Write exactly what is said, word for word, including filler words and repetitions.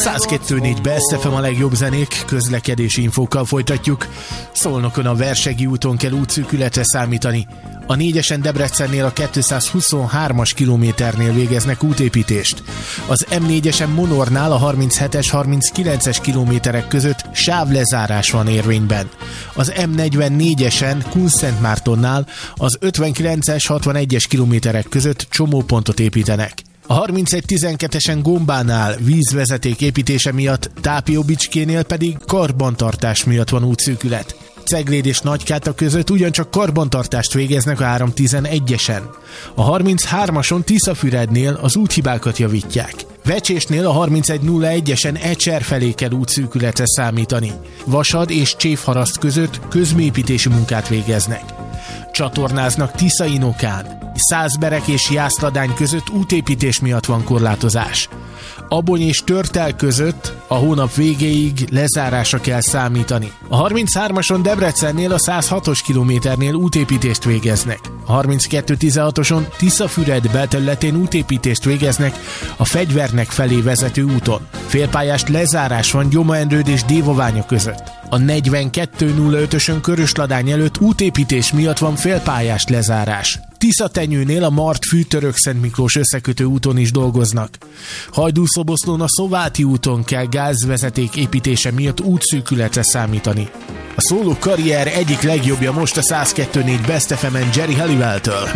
száz kettő négy Best ef em a legjobb zenék, közlekedési infókkal folytatjuk. Szolnokon a Versegi úton kell útszűkületre számítani. A négyesen Debrecennél a kétszázhuszonhármas kilométernél végeznek útépítést. Az em négyesen Monornál a harminchetes harminckilences kilométerek között sávlezárás van érvényben. Az em negyvennégyesen Kunszentmártonnál az ötvenkilences hatvanegyes kilométerek között csomópontot építenek. A harmincegy tizenkettesen Gombánál vízvezeték építése miatt, Tápióbicskénél pedig karbantartás miatt van útszűkület. Cegléd és Nagykáta között ugyancsak karbantartást végeznek a háromszáztizenegyesen. A harminchármason Tiszafürednél az úthibákat javítják. Vecsésnél a harmincegy nulla egyesen Ecser felé kell útszűkületre számítani. Vasad és Csévharaszt között közműépítési munkát végeznek. Csatornáznak Tiszainokán. Százberek és Jászladány között útépítés miatt van korlátozás. Abony és Törtel között a hónap végéig lezárásra kell számítani. A harminchármason Debrecennél a százhatos kilométernél útépítést végeznek. A harminckettő tizenhatoson Tiszafüred belterületén útépítést végeznek a Fegyvernek felé vezető úton. Félpályás lezárás van Gyoma-Endrőd és Dévoványa között. A negyvenkettő nulla ötösön Körösladány előtt útépítés miatt van félpályás lezárás. Tiszatenyőnél a Mart-Fűtörök-Szent Miklós összekötő úton is dolgoznak. Hajdúszoboszlón a Szováti úton kell gázvezeték építése miatt útszűkületre számítani. A szóló karrier egyik legjobbja most a száz kettő négy Best ef emen Jerry Halliwell-től.